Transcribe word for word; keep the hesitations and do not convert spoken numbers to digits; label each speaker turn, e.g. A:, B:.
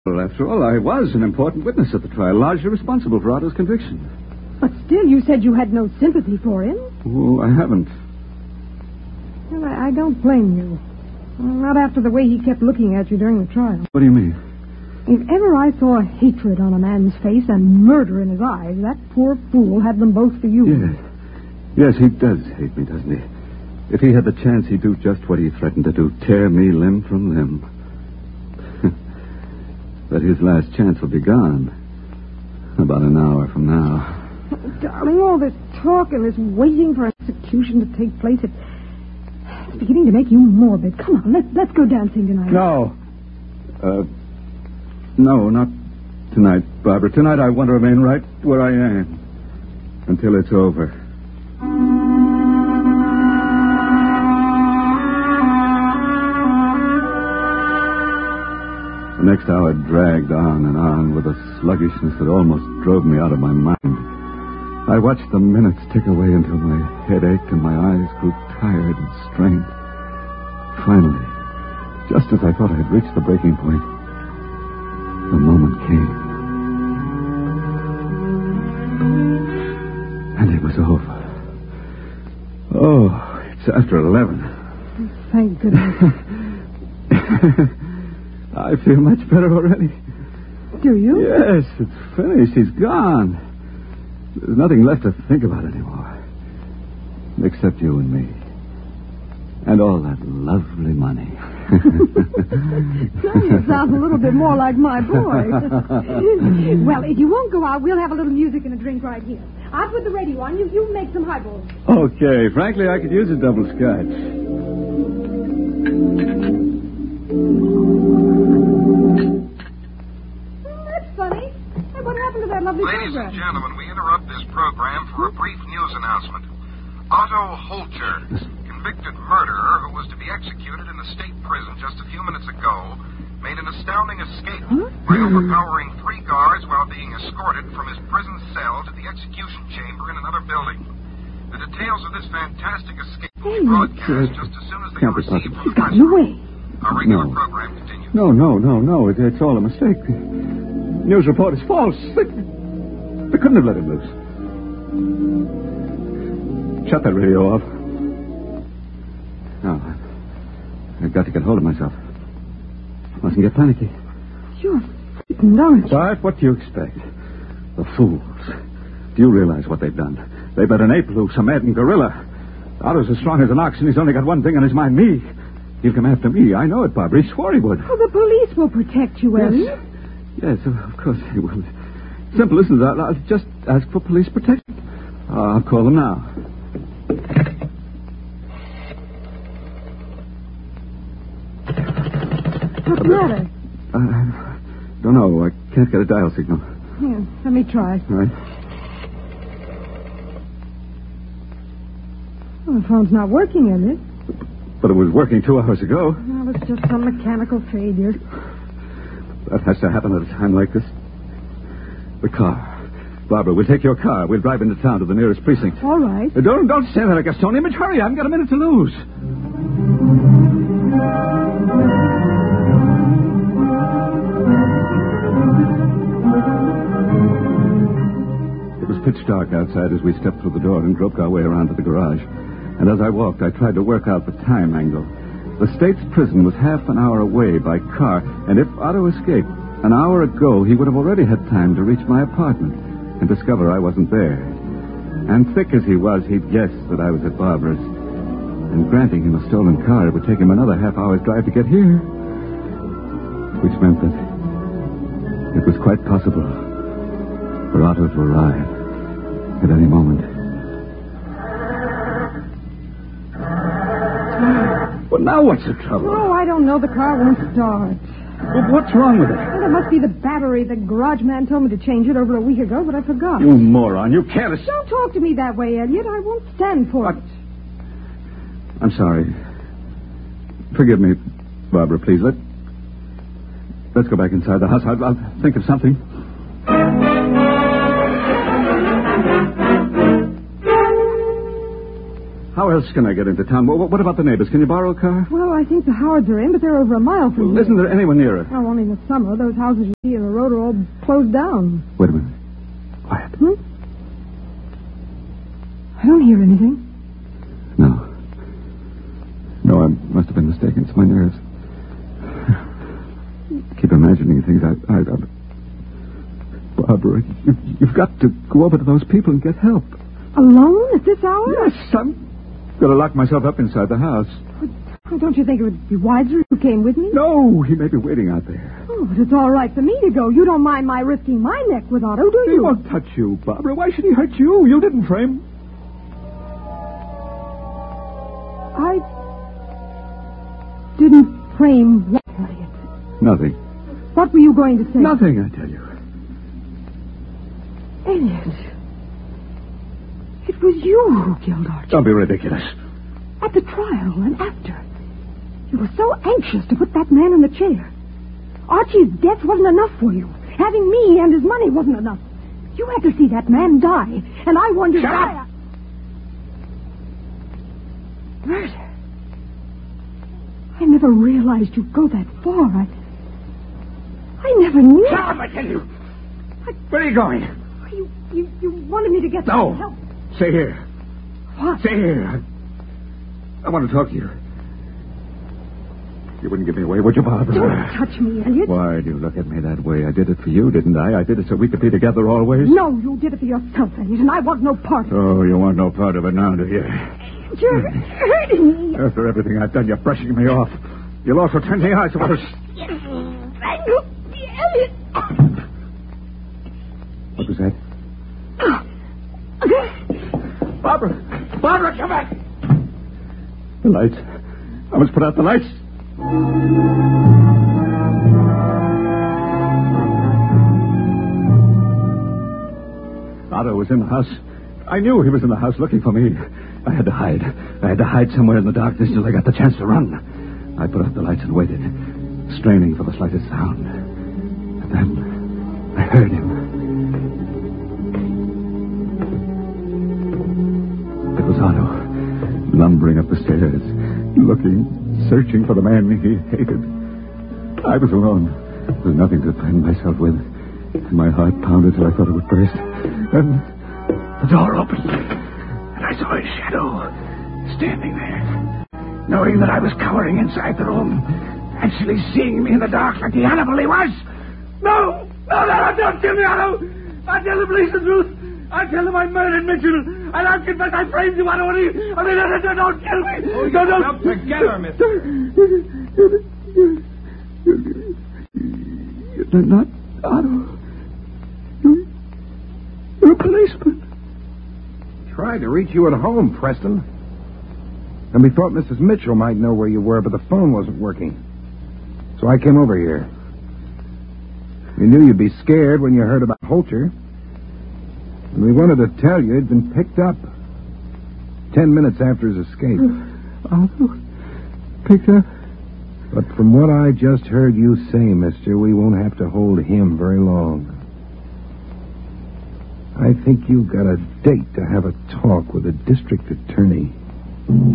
A: Well, after all, I was an important witness at the trial, largely responsible for Otto's conviction.
B: But still, you said you had no sympathy for him.
A: Oh, I haven't.
B: Well, I, I don't blame you. Not after the way he kept looking at you during the trial.
A: What do you mean?
B: If ever I saw hatred on a man's face and murder in his eyes, that poor fool had them both for you.
A: Yes. Yes, he does hate me, doesn't he? If he had the chance, he'd do just what he threatened to do, tear me limb from limb. But his last chance will be gone. About an hour from now.
B: Oh, darling, all this talk and this waiting for execution to take place, it, it's beginning to make you morbid. Come on, let's, let's go dancing tonight.
A: No. Uh, no, not tonight, Barbara. Tonight I want to remain right where I am until it's over. The next hour dragged on and on with a sluggishness that almost drove me out of my mind. I watched the minutes tick away until my head ached and my eyes grew tired and strained. Finally, just as I thought I had reached the breaking point, the moment came. And it was over. Oh, it's after eleven.
B: Thank goodness.
A: I feel much better already.
B: Do you?
A: Yes, it's finished. He's gone. There's nothing left to think about anymore. Except you and me. And all that lovely money.
B: Now you sound a little bit more like my boy. Well, if you won't go out, we'll have a little music and a drink right here. I'll put the radio on. You, you make some highballs.
A: Okay. Frankly, I could use a double scotch.
C: Ladies and gentlemen, we interrupt this program for a brief news announcement. Otto Holcher, convicted murderer who was to be executed in the state prison just a few minutes ago, made an astounding escape by overpowering three guards while being escorted from his prison cell to the execution chamber in another building. The details of this fantastic escape will be broadcast just as soon as they are received from the press. Our regular
A: No. program
C: continues.
A: No, no, no, no. It, it's all a mistake. News report is false. They, they couldn't have let him loose. Shut that radio off. No, I've got to get hold of myself. Mustn't get panicky.
B: You're frightened, aren't you?
A: Bart, what do you expect? The fools. Do you realize what they've done? They've let an ape loose, a maddened gorilla. Otto's as strong as an ox, and he's only got one thing on his mind, me. He'll come after me. I know it, Barbara. He swore he would.
B: Oh, the police will protect you, Elliot.
A: Yes. Yes, of course he will. Simple, isn't it? I'll, I'll just ask for police protection. Uh, I'll call them now.
B: What's the matter?
A: Uh, don't know. I can't get a dial signal.
B: Here, let me try.
A: All right.
B: Well, the phone's not working, Elliot.
A: But it was working two hours ago.
B: Well, it's just some mechanical failure.
A: That has to happen at a time like this. The car. Barbara, we'll take your car. We'll drive into town to the nearest precinct.
B: All right.
A: Uh, don't, don't say that like a stone image. Hurry, I haven't got a minute to lose. It was pitch dark outside as we stepped through the door and groped our way around to the garage. And as I walked, I tried to work out the time angle. The state's prison was half an hour away by car, and if Otto escaped an hour ago, he would have already had time to reach my apartment and discover I wasn't there. And thick as he was, he'd guess that I was at Barbara's. And granting him a stolen car, it would take him another half hour's drive to get here. Which meant that it was quite possible for Otto to arrive at any moment. Well, now what's the trouble?
B: Oh, I don't know. The car won't start.
A: Well, what's wrong with it?
B: Well, it must be the battery. The garage man told me to change it over a week ago, but I forgot.
A: You moron. You careless.
B: Don't talk to me that way, Elliot. I won't stand for
A: What?
B: it.
A: I'm sorry. Forgive me, Barbara, please. Let, let's go back inside the house. I'll, I'll think of something. How else can I get into town? What, what about the neighbors? Can you borrow a car?
B: Well, I think the Howards are in, but they're over a mile from
A: Well,
B: here.
A: isn't there anyone nearer?
B: Oh, only in the summer. Those houses you see in the road are all closed down.
A: Wait a minute. Quiet.
B: Hmm? I don't hear anything.
A: No. No, I must have been mistaken. It's my nerves. I keep imagining things. I, I, I... Barbara, you, you've got to go over to those people and get help.
B: Alone at this hour?
A: Yes, I'm going to lock myself up inside the house.
B: But don't you think it would be wiser if you came with me?
A: No, he may be waiting out there.
B: Oh, but it's all right for me to go. You don't mind my risking my neck with Otto, do you?
A: He won't touch you, Barbara. Why should he hurt you? You didn't frame.
B: I didn't frame what, Elliot?
A: Nothing.
B: What were you going to say?
A: Nothing, I tell you.
B: Elliot. It was you who killed Archie.
A: Don't be ridiculous.
B: At the trial and after. You were so anxious to put that man in the chair. Archie's death wasn't enough for you. Having me and his money wasn't enough. You had to see that man die, and I wondered
A: Shut
B: why.
A: up!
B: I... Murder. I never realized you'd go that far. I... I never knew.
A: Shut up, I tell you. I... Where are you going?
B: You, you, you wanted me to get
A: No.
B: some help.
A: Stay here.
B: What?
A: Stay here. I, I want to talk to you. You wouldn't give me away, would you, Barbara?
B: Don't touch me, Elliot.
A: Why do you look at me that way? I did it for you, didn't I? I did it so we could be together always.
B: No, you did it for yourself, Elliot, and I want no part of it.
A: Oh, you want no part of it now, do you?
B: You're hurting me.
A: After everything I've done, you're brushing me off. You'll also turn me out, I suppose.
B: Elliot.
A: What was that? Barbara! Barbara, come back! The lights. I must put out the lights. Otto was in the house. I knew he was in the house looking for me. I had to hide. I had to hide somewhere in the darkness till I got the chance to run. I put out the lights and waited, straining for the slightest sound. And then I heard him. It was Otto, lumbering up the stairs, looking, searching for the man he hated. I was alone. There was nothing to defend myself with. My heart pounded till I thought it would burst. Then the door opened, and I saw his shadow standing there, knowing that I was cowering inside the room, actually seeing me in the dark like the animal he was. No! No, no, don't kill me, Otto! I'll tell the police the truth. I'll tell them I murdered Mitchell, and I'll confess I framed you, Otto. I mean, don't, don't, don't kill me!
D: Oh,
A: don't, don't.
D: Help together, mister.
A: You're not Otto. You're, you're a policeman.
D: Tried to reach you at home, Preston. And we thought Missus Mitchell might know where you were, but the phone wasn't working. So I came over here. We knew you'd be scared when you heard about Holter. And we wanted to tell you he'd been picked up ten minutes after his escape.
A: Otto? Picked up?
D: But from what I just heard you say, mister, we won't have to hold him very long. I think you've got a date to have a talk with the district attorney.